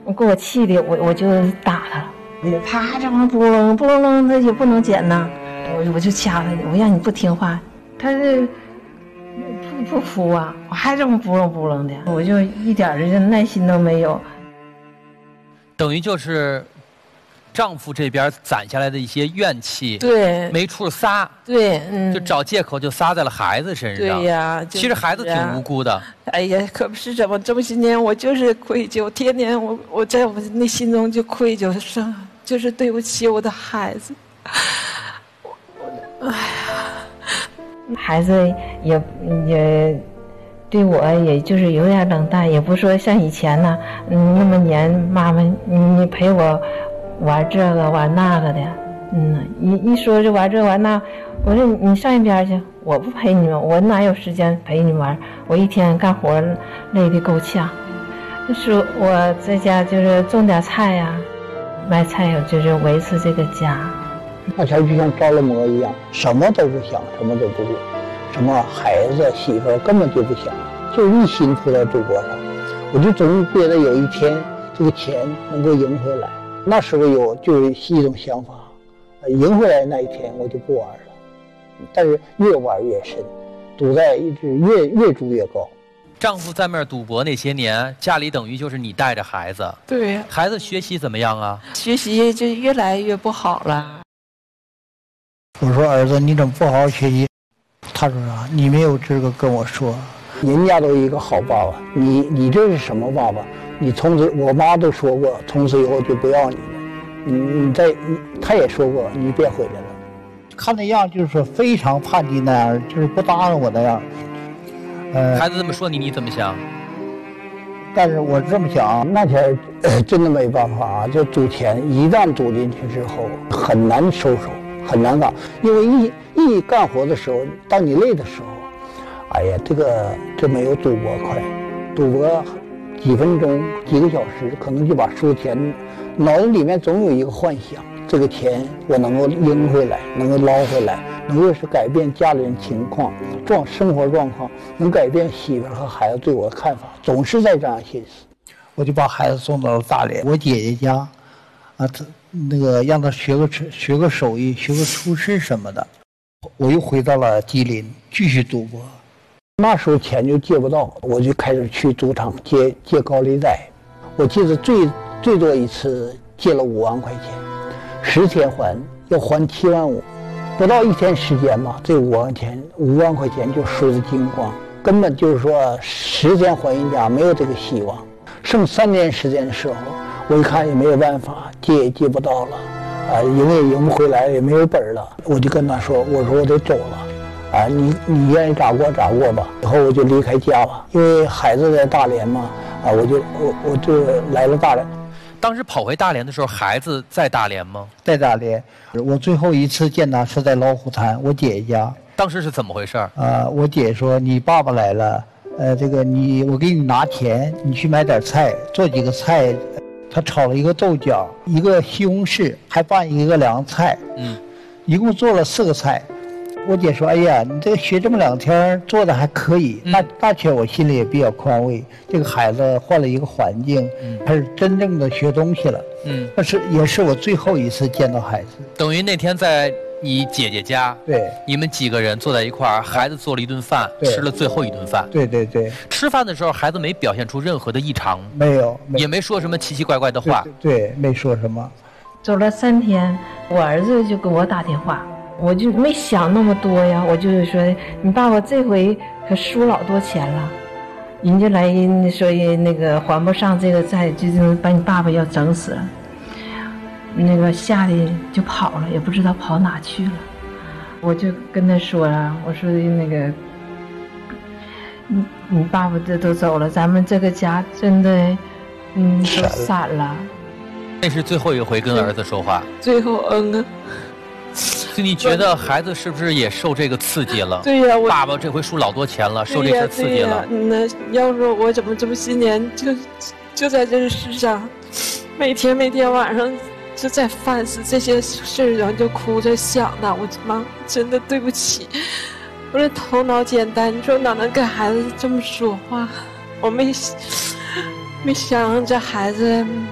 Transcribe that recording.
给我气的，我就打他了。他还这么不楞不楞，他也不能捡呐，我就掐他，我让你不听话，他这不服啊，我还这么不楞不楞的，我就一点的耐心都没有。 等于就是丈夫这边攒下来的一些怨气， 对， 没处撒， 对， 就找借口就撒在了孩子身上。 对呀， 其实孩子挺无辜的。 哎呀，可不是这么些年，我就是愧疚，天天我在我内心中就愧疚，就是对不起我的孩子。哎呀，孩子也对我也就是有点冷淡，也不说像以前呢，那么黏妈妈，你陪我玩这个玩那个的，一说就玩这玩那，我说你上一边去，我不陪你们，我哪有时间陪你玩？我一天干活累得够呛。说我在家就是种点菜呀，卖菜就是维持这个家。 那前就像着了魔一样，什么都不想，什么都不顾，什么孩子媳妇根本就不想，就一心扑在赌博上。我就总觉得有一天这个钱能够赢回来。那时候就是一种想法，赢回来那一天我就不玩了。但是越玩越深，赌债一直越赌越高。 丈夫在那儿赌博那些年，家里等于就是你带着孩子。 对呀。 孩子学习怎么样啊？ 学习就越来越不好了。 我说儿子，你怎么不好好学习？他说啥？你没有资格跟我说。人家都一个好爸爸，你这是什么爸爸？你从此，我妈都说过，从此以后就不要你了。他也说过，你别回来了。看那样就是非常叛逆那样，就是不搭理我那样。 孩子这么说你怎么想？ 但是我这么想，那天真的没办法，就赌钱，一旦赌进去之后很难收手，很难干。因为一干活的时候，当你累的时候，哎呀，这没有赌博快，赌博几分钟、几个小时，可能就把输钱，脑子里面总有一个幻想，这个钱我能够赢回来，能够捞回来，能够是改变家里人情况、生活状况，能改变媳妇和孩子对我的看法，总是在这样心思。我就把孩子送到了大连，我姐姐家，让他学个手艺，学个厨师什么的。我又回到了吉林，继续赌博。那时候钱就借不到，我就开始去赌场借高利贷。我记得最多一次借了5万块钱，10天还，要还7万5，不到1天时间嘛，这5万块钱就输得精光，根本就是说10天还人家没有这个希望。剩3年时间的时候，我一看也没有办法，借也借不到了，赢也赢不回来，也没有本了，我就跟他说，我说我得走了，你愿意咋过咋过吧，以后我就离开家了，因为孩子在大连嘛，我就来了大连。 当时跑回大连的时候，孩子在大连吗？ 在大连，我最后一次见他是在老虎滩我姐姐家。 当时是怎么回事？ 我姐说你爸爸来了，我给你拿钱，你去买点菜，做几个菜。他炒了一个豆角，一个西红柿，还拌一个凉菜，一共做了4个菜。我姐说：“哎呀，你这个学这么2天，做的还可以。”那且我心里也比较宽慰，这个孩子换了一个环境，他是真正的学东西了。也是我最后一次见到孩子。 等于那天在你姐姐家， 对， 你们几个人坐在一块儿，孩子做了一顿饭，吃了最后一顿饭。 对。 吃饭的时候，孩子没表现出任何的异常， 没有， 也没说什么奇奇怪怪的话。 对，没说什么。 走了3天，我儿子就给我打电话。我就没想那么多呀，我就是说，你爸爸这回可输老多钱了，人家来说那个还不上这个债，就是把你爸爸要整死了。那个吓得就跑了，也不知道跑哪去了。我就跟他说了，我说那个，你爸爸这都走了，咱们这个家真的，都散了。 那是最后一回跟儿子说话。 最后就你觉得孩子是不是也受这个刺激了？ 对呀， 爸爸这回输老多钱了，受这事刺激了。 那要说我怎么这么些年就在这世上，每天晚上就在反思这些事儿，然后就哭着想的，我妈真的对不起，我这头脑简单，你说哪能跟孩子这么说话？我没想这孩子